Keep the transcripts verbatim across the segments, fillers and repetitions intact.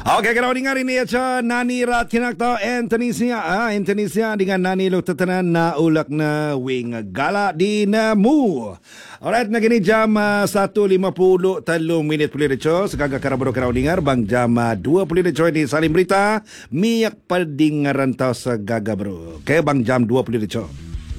Okey, kalau dengar ini aja Nani Rat Kinakto Indonesia ah Indonesia dengan Nani Luk Tetenan na ulak na wing gala di namu. Alright, na gini jam uh, satu lima puluh telung minit pulih deco segaga karabro karau dengar bang jam uh, dua puluh deco di Salim Berita miyak pedingaran tau segaga bro. Okey, bang jam dua puluh deco.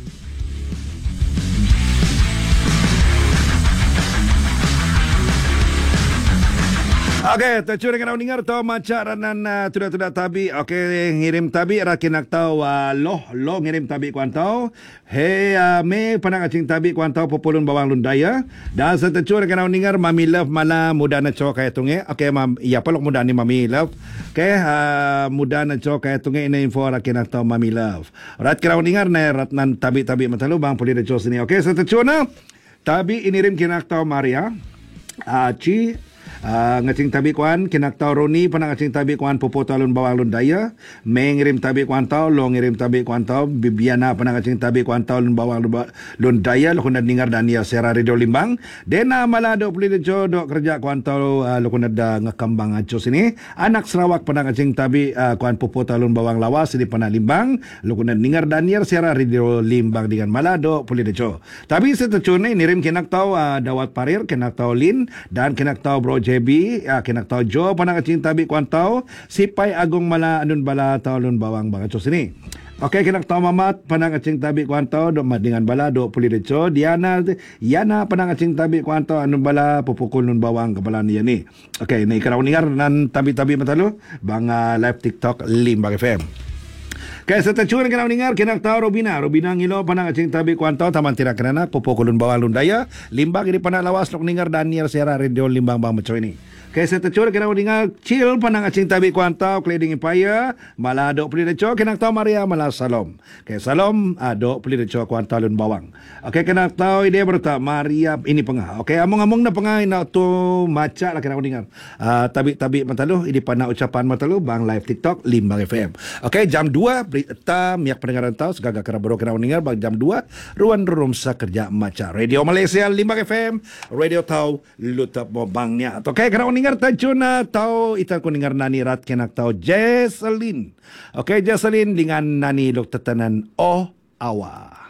Okey, tercuri dengan orang dengar tahu macam ranan uh, tidak-tidak tabi. Okey, ngirim tabi rakin nak tahu uh, loh loh ngirim tabi kuan tahu. Hey uh, me panang acing tabi kuan tahu populun bawang lundaya. Dan tercuri dengan orang dengar mami love mala muda na cok kaya tunge. Okey, mam iya pelok muda ni mami love. Okey, uh, muda na cok kaya tunge ini info rakin nak tahu mami love. Rat kira orang dengar na ratnan tabi-tabi matalu bang pulih deco sini. Okey, tercuri na tabi inirim kinak tahu Maria. Uh, Ci Uh, ngacing tabi kuan kinak tau Roni panang ngacing tabi kuan popo talun bawang lun daya me ngirim tabi kuan tau lo ngirim tabi kuan tau Bibiana panang ngacing tabi kuan tau lun bawang lun daya lo kunad ningar Dania Sera Radio Limbang dena malado puli dejo dok kerja kuan tau uh, lo kunad da ngakambang ajo sini anak Sarawak panang ngacing tabi uh, kuan popo talun bawang lawas di panang Limbang lo kunad ningar Dania Sera Radio Limbang dengan malado puli dejo tapi setecune nirim kinak tau uh, Dawat Parir kinak tau Lin dan kinak tau Bro J B ah, kinak tau Jo panang acing tabi kuan tau Sipay Agong mala anun bala tau lun bawang bang aco sini. Okey, kinak tau Mamat panang acing tabi kuan tau do dengan bala do puli deco Diana Yana panang acing tabi kuan tau anun bala pupukul nun bawang kepala ni ni. Okey, ni karau ningar nan tabi-tabi matalu bang uh, live TikTok Limbang F M. Kaya sa tachuan ka na ningar, kinak tao Robina. Robina ngilo panang acing tabi kuan tao taman tira kanana pupukulun bawang lundaya. Limbang ini panang lawas nok ningar Daniel Sierra Radio Limbang bang maco ini. Kaya sa tachuan ka na ningar, chill panang acing tabi kuan tao Cleaning Empire. Malado puli deco kinak tao Maria Mala Salom. Kaya Salom ado puli deco kuan tao lun bawang. Okay, kinak tao ide berta Maria ini pengah. Okay, among-among na pengah ina to maca lah kinak ningar. Uh, tabi-tabi matalu ini panang ucapan matalu bang live TikTok Limbang F M. Okay, jam dua berita miyak pendengaran tahu segaga karabro kena mendengar bang jam dua ruan room sa kerja maca Radio Malaysia Limbang F M Radio tahu lutap mo bangnya okey kena mendengar tajuna tahu itan ko dengar Nani Rat kenak tahu Jesselyn okey Jesselyn dengan Nani Lok Tetenan oh awa.